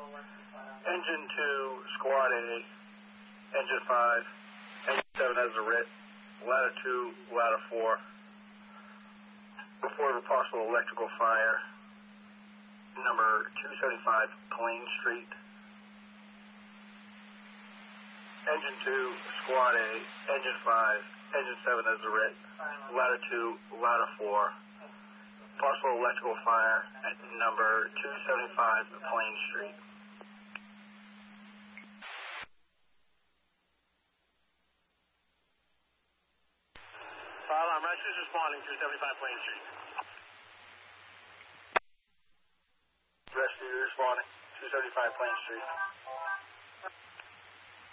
Engine 2, Squad A, Engine 5, Engine 7 has a writ, Ladder 2, Ladder 4. Report of a possible electrical fire, number 275 Plain Street. Engine 2, Squad A, Engine 5, Engine 7 has a writ, Ladder 2, Ladder 4. Possible electrical fire at number 275 Plain Street. Fire alarm, rescue's responding, 275 Plain Street. Rescue responding, 275 Plain Street.